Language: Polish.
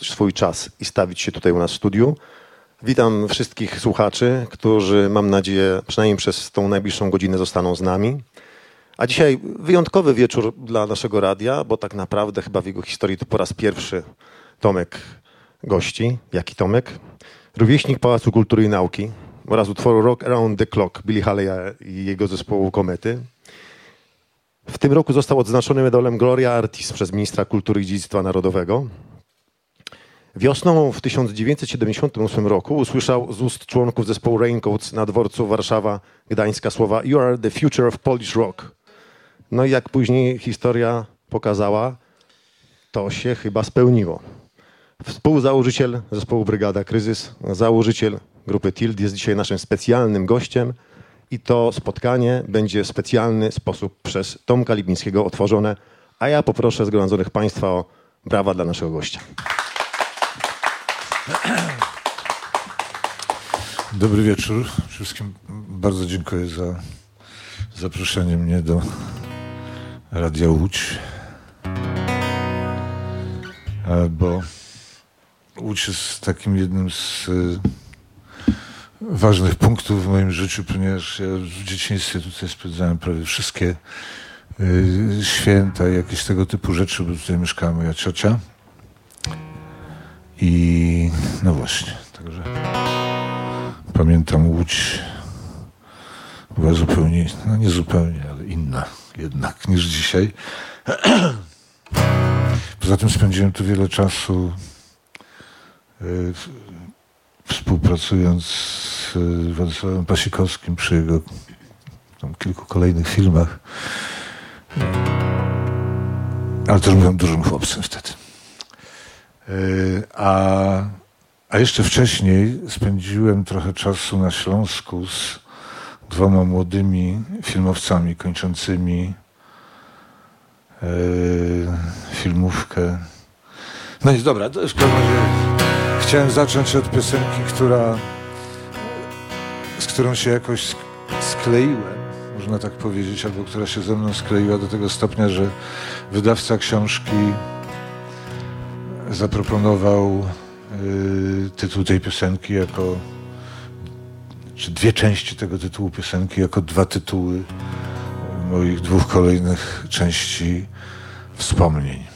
swój czas i stawić się tutaj u nas w studiu. Witam wszystkich słuchaczy, którzy, mam nadzieję, przynajmniej przez tą najbliższą godzinę zostaną z nami. A dzisiaj wyjątkowy wieczór dla naszego radia, bo tak naprawdę chyba w jego historii to po raz pierwszy Tomek gości. Jaki Tomek? Rówieśnik Pałacu Kultury i Nauki oraz utworu Rock Around the Clock Billy Haleya i jego zespołu Komety. W tym roku został odznaczony medalem Gloria Artis przez ministra kultury i dziedzictwa narodowego. Wiosną w 1978 roku usłyszał z ust członków zespołu Raincoats na dworcu Warszawa-Gdańska słowa "You are the future of Polish rock". No i jak później historia pokazała, to się chyba spełniło. Współzałożyciel zespołu Brygada Kryzys, założyciel grupy Tilt jest dzisiaj naszym specjalnym gościem i to spotkanie będzie w specjalny sposób przez Tomka Lipińskiego otworzone, a ja poproszę zgromadzonych Państwa o brawa dla naszego gościa. Dobry wieczór wszystkim. Bardzo dziękuję za zaproszenie mnie do Radia Łódź. Bo Łódź jest takim jednym z ważnych punktów w moim życiu, ponieważ ja w dzieciństwie tutaj spędzałem prawie wszystkie święta i jakieś tego typu rzeczy, bo tutaj mieszkała moja ciocia. I no właśnie, także pamiętam Łódź była zupełnie, no nie zupełnie, ale inna jednak niż dzisiaj. Poza tym spędziłem tu wiele czasu współpracując z Władysławem Pasikowskim przy jego tam kilku kolejnych filmach. Ale też byłem dużym chłopcem wtedy. A jeszcze wcześniej spędziłem trochę czasu na Śląsku z dwoma młodymi filmowcami kończącymi filmówkę. No i dobra, to w każdym razie chciałem zacząć od piosenki, z którą się jakoś skleiłem, można tak powiedzieć, albo która się ze mną skleiła do tego stopnia, że wydawca książki zaproponował tytuł tej piosenki czy dwie części tego tytułu piosenki jako dwa tytuły moich dwóch kolejnych części wspomnień.